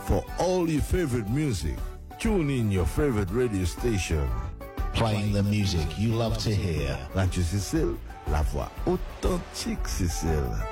For all your favorite music, tune in your favorite radio station. Playing the music you love to hear. Radio Cécile, la voix authentique Cécile.